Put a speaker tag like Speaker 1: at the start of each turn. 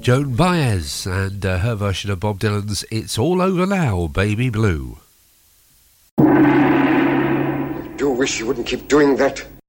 Speaker 1: Joan Baez and her version of Bob Dylan's It's All Over Now, Baby Blue.
Speaker 2: I do wish you wouldn't keep doing that.